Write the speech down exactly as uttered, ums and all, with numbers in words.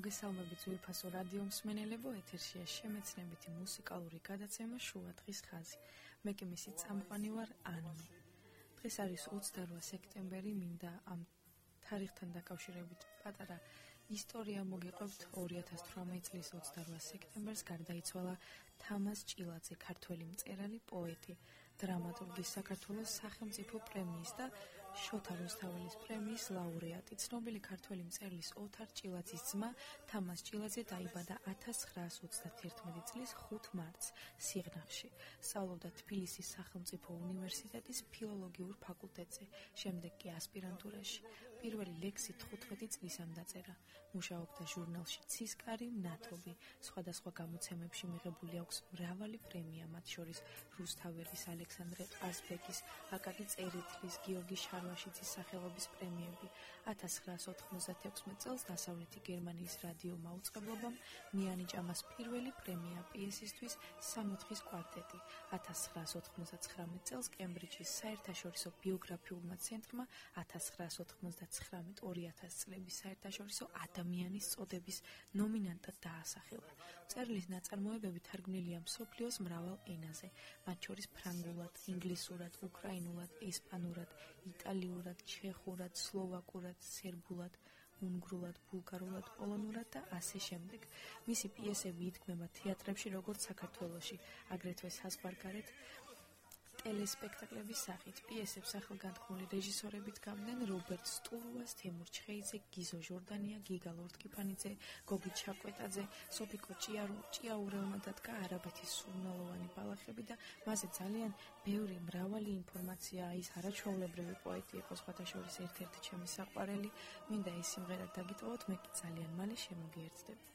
მოგესალმებით ძვირფასო რადიო მსმენელებო, ეთერშია შემეცნებითი მუსიკალური გადაცემა შუა დღის ხაზი. მე კი მისი წამყვანი ვარ ანმი. დღეს არის ოცდაოთხი სექტემბერი, მინდა ამ თარიღთან დაკავშირებით პატარა ისტორია მოგიყვებთ. ორი ათას თვრამეტი წლის ოცდაოთხი სექტემბერს გარდაიცვალა თამაზ ჭილაძე, ქართველი მწერალი, პოეტი, დრამატურგი, საქართველოს სახელმწიფო პრემიის და შოთა რუსთაველის პრემიის ლაურეატი. ცნობილი ქართველი მწერლის ოთარ ჭილაძის ძმა თამაზ ჭილაძე დაიბადა ათას ცხრაას ოცდათერთმეტი წლის ხუთ მარტს სიღნაღში. სწავლობდა თბილისის სახელმწიფო უნივერსიტეტის ფილოლოგიურ ფაკულტეტზე, შემდეგ კი ასპირანტურაში. პირველი ლექსი თხუთმეტი წლისამ დაწერა. მუშაობდა ჟურნალში ცისკარი, მნათობი. სხვადასხვა გამოცემებში მიღებული აქვს მრავალი პრემია, მათ შორის რუსთაველის, ალექსანდრე ყაზბეგის, აკაკი წერეთლის, გიორგი შარვაშიძის სახელობის პრემიები. ათას ცხრაას ოთხმოცდათექვსმეტ წელს დასავლეთი გერმანიის რადიო მაუწყებლობამ მიანიჭა მას პირველი პრემია პიესისთვის „სამოთხის კვარტეტი“. ათას ცხრაას ოთხმოცდაცხრამეტ წელს კემბრიჯის საერთაშორისო ბიოგრაფიულმა ცენტრმა ათას ცხრაას ოთხმოცდაცხრამეტ ორი ათას წლების საერთაშორისო ადამიანის წოდების ნომინანტად დაასახელა. მწერლის ნაწარმოებები თარგმნილია მსოფლიოს მრავალ ენაზე, მათ შორის ფრანგულად, ინგლისურად, უკრაინულად, ესპანურად, იტალიურად, ჩეხურად, სლოვაკურად, სერბულად, უნგრულად, ბულგარულად, პოლონურად და ასე შემდეგ. მისი პიესები იდგმება თეატრებში როგორც საქართველოში, აგრეთვე საზღვარგარეთ ტელესპექტაკლების სახით. პიესებს სახელგანთქმული რეჟისორებით გამდნენ რობერტ სტურუას, თემურ ჩხეიძე, გიზო ჟორდანია, გიგა ლორთქიფანიძე, გოგი ჩაკვეტაძე, სოფიკო ჭიაურელმა დადგა არაბეთის სურნელოვანი ბალახები და მასზე ძალიან ბევრი მრავალი ინფორმაცია, ის არაჩვეულებრივი პოეტი იყო, სხვათა შორის ერთ-ერთი ჩემი საყვარელი. მინდა ეს სიმღერა დაგიტოვოთ, მე კი ძალიან მალე შემოგიერთდებით.